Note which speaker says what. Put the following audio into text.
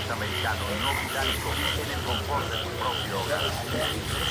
Speaker 1: norteamericano no británico en el confort de su propio hogar.